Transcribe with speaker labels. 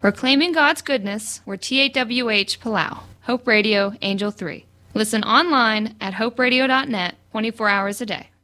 Speaker 1: Proclaiming God's goodness, we're TAWH Palau, Hope Radio, Angel 3. Listen online at hoperadio.net 24 hours a day.